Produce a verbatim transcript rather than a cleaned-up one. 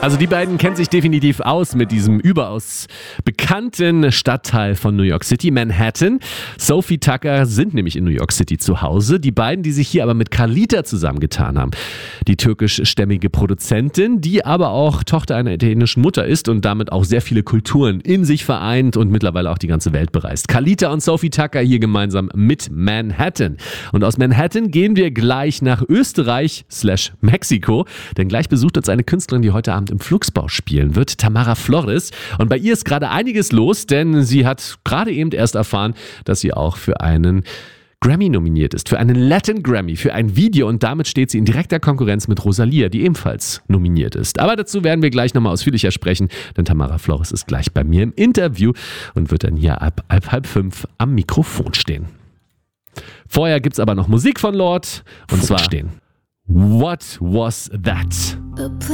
Also die beiden kennen sich definitiv aus mit diesem überaus bekannten Stadtteil von New York City, Manhattan. Sophie Tucker sind nämlich in New York City zu Hause. Die beiden, die sich hier aber mit Carlita zusammengetan haben. Die türkischstämmige Produzentin, die aber auch Tochter einer italienischen Mutter ist und damit auch sehr viele Kulturen in sich vereint und mittlerweile auch die ganze Welt bereist. Carlita und Sophie Tucker hier gemeinsam mit Manhattan. Und aus Manhattan gehen wir gleich nach Österreich slash Mexiko, denn gleich besucht uns eine Künstlerin, die heute Abend im Flugsbau spielen wird, Tamara Flores. Und bei ihr ist gerade einiges los, denn sie hat gerade eben erst erfahren, dass sie auch für einen Grammy nominiert ist, für einen Latin Grammy, für ein Video, und damit steht sie in direkter Konkurrenz mit Rosalia, die ebenfalls nominiert ist. Aber dazu werden wir gleich nochmal ausführlicher sprechen, denn Tamara Flores ist gleich bei mir im Interview und wird dann hier ab halb, halb fünf am Mikrofon stehen. Vorher gibt's aber noch Musik von Lord und zwar stehen. What Was That?